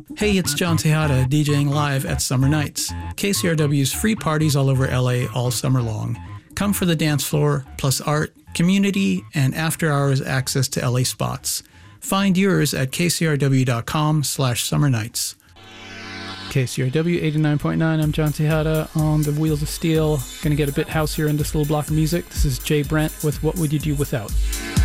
Hey, it's John Tejada, DJing live at Summer Nights, KCRW's free parties all over LA all summer long. Come for the dance floor, plus art, community, and after-hours access to LA spots. Find yours at kcrw.com/summernights. KCRW 89.9, I'm John Tejada on the Wheels of Steel. Gonna get a bit houseier in this little block of music. This is Jay Brent with What Would You Do Without?